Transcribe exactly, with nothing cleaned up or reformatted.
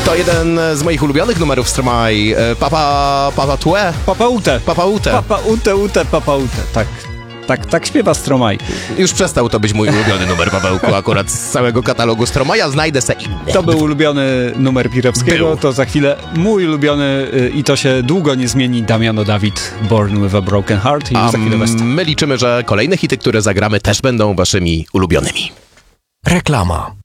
To jeden z moich ulubionych numerów Stromae. Papa... Papa Tue? Papa Ute. Papa Ute. Papa Ute, Ute, Papa Ute. Tak. Tak, tak śpiewa Stromae. Już przestał to być mój ulubiony numer, Pawełku, akurat z całego katalogu Stromae'a. Znajdę se inny. To był ulubiony numer Pirowskiego, Był. to za chwilę mój ulubiony y, i to się długo nie zmieni, Damiano David, Born with a Broken Heart. I A już za chwilę West. my liczymy, że kolejne hity, które zagramy, też będą waszymi ulubionymi. Reklama.